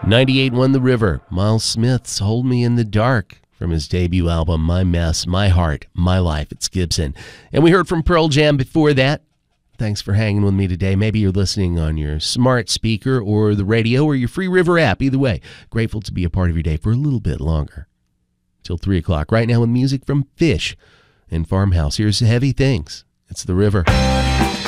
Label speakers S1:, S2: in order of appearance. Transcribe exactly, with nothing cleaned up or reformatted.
S1: ninety-eight won The River. Miles Smith's Hold Me in the Dark from his debut album, My Mess, My Heart, My Life. It's Gibson. And we heard from Pearl Jam before that. Thanks for hanging with me today. Maybe you're listening on your smart speaker or the radio or your Free River app. Either way, grateful to be a part of your day for a little bit longer. Till three o'clock. Right now with music from Fish and Farmhouse. Here's Heavy Things. It's The River.